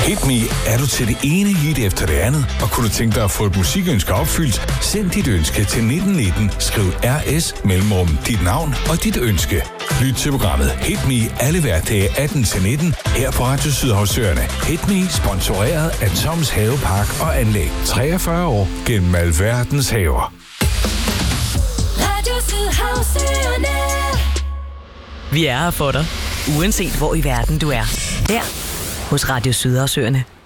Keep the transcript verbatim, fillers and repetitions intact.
Hit Me er du til det ene hit efter det andet, og kunne du tænke dig at få et musikønske opfyldt, send dit ønske til nitten nitten, skriv R S mellemrum dit navn og dit ønske. Lyt til programmet Hit Me alle hverdage atten til nitten her på Radio Sydhavsøerne. Hit Me sponsoreret af Toms Havepark og Anlæg. treogfyrre år gennem alverdens haver. Radio Sydhavsøerne. Vi er her for dig, uanset hvor i verden du er. Her hos Radio Sydhavsøerne.